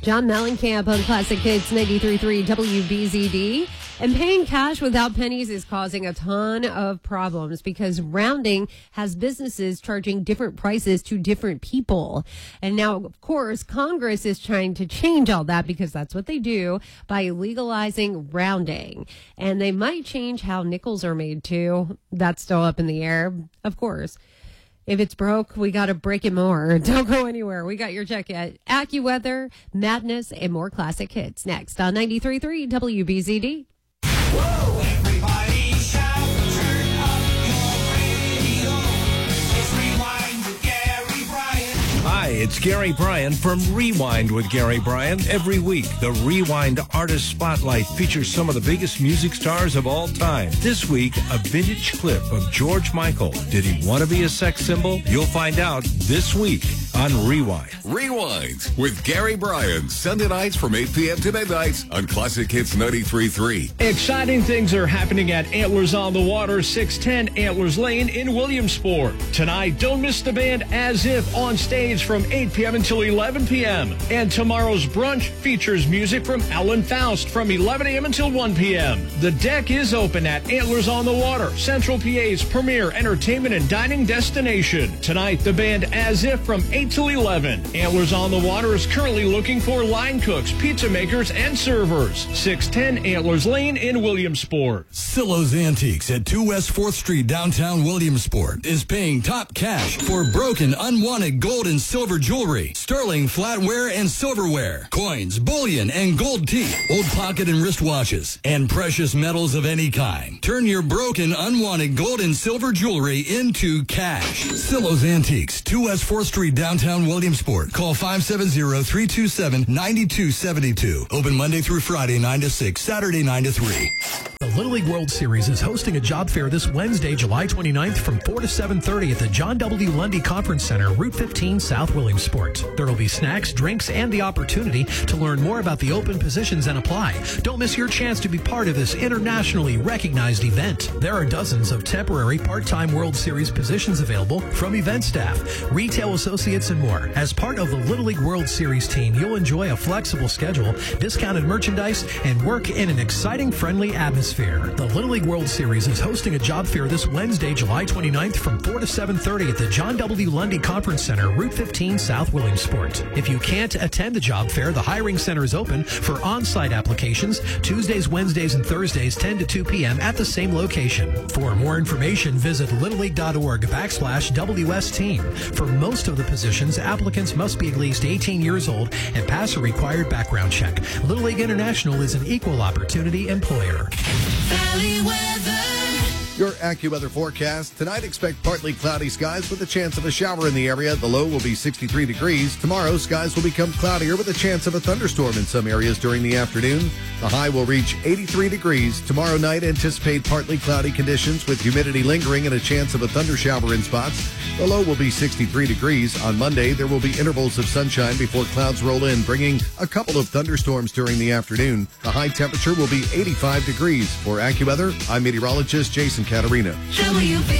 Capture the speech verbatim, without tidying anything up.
John Mellencamp on Classic Hits ninety-three point three W B Z D. And paying cash without pennies is causing a ton of problems because rounding has businesses charging different prices to different people. And now, of course, Congress is trying to change all that because that's what they do by legalizing rounding. And they might change how nickels are made too. That's still up in the air, of course. If it's broke, we got to break it more. Don't go anywhere. We got your check at AccuWeather, Madness, and more classic hits next on ninety-three point three W B Z D. Whoa, everybody shout, turn up your radio. It's Rewind with Gary Bryan. Hi, it's Gary Bryan from Rewind with Gary Bryan. Every week, the Rewind Artist Spotlight features some of the biggest music stars of all time. This week, a vintage clip of George Michael. Did he want to be a sex symbol? You'll find out this week on Rewind. Rewind with Gary Bryan, Sunday nights from eight p.m. to midnight on Classic Hits ninety-three point three. Exciting things are happening at Antlers on the Water, six ten Antlers Lane in Williamsport. Tonight, don't miss the band As If on stage from eight p.m. until eleven p.m. And tomorrow's brunch features music from Alan Faust from eleven a.m. until one p.m. The deck is open at Antlers on the Water, Central P A's premier entertainment and dining destination. Tonight, the band As If from eight till eleven. Antlers on the Water is currently looking for line cooks, pizza makers, and servers. six ten Antlers Lane in Williamsport. Silo's Antiques at two West fourth Street, downtown Williamsport, is paying top cash for broken, unwanted gold and silver jewelry, sterling flatware and silverware, coins, bullion, and gold teeth, old pocket and wristwatches, and precious metals of any kind. Turn your broken, unwanted gold and silver jewelry into cash. Silo's Antiques, two West fourth Street, downtown Williamsport. Call five seven zero, three two seven, nine two seven two. Open Monday through Friday, nine to six, Saturday, nine to three. The Little League World Series is hosting a job fair this Wednesday, July twenty-ninth from four to seven thirty at the John W. Lundy Conference Center, Route fifteen, South Williamsport. There will be snacks, drinks, and the opportunity to learn more about the open positions and apply. Don't miss your chance to be part of this internationally recognized event. There are dozens of temporary part-time World Series positions available from event staff, retail associates, and more. As part of the Little League World Series team, you'll enjoy a flexible schedule, discounted merchandise, and work in an exciting, friendly atmosphere. The Little League World Series is hosting a job fair this Wednesday, July twenty-ninth from four to seven thirty at the John W. Lundy Conference Center, Route fifteen, South Williamsport. If you can't attend the job fair, the hiring center is open for on-site applications Tuesdays, Wednesdays, and Thursdays, ten to two p.m. at the same location. For more information, visit littleleague.org backslash WS team. For most of the positions, applicants must be at least eighteen years old and pass a required background check. Little League International is an equal opportunity employer. Valley weather. Your AccuWeather forecast. Tonight, expect partly cloudy skies with a chance of a shower in the area. The low will be sixty-three degrees. Tomorrow, skies will become cloudier with a chance of a thunderstorm in some areas during the afternoon. The high will reach eighty-three degrees. Tomorrow night, anticipate partly cloudy conditions with humidity lingering and a chance of a thundershower in spots. The low will be sixty-three degrees. On Monday, there will be intervals of sunshine before clouds roll in, bringing a couple of thunderstorms during the afternoon. The high temperature will be eighty-five degrees. For AccuWeather, I'm meteorologist Jason Caterina. W B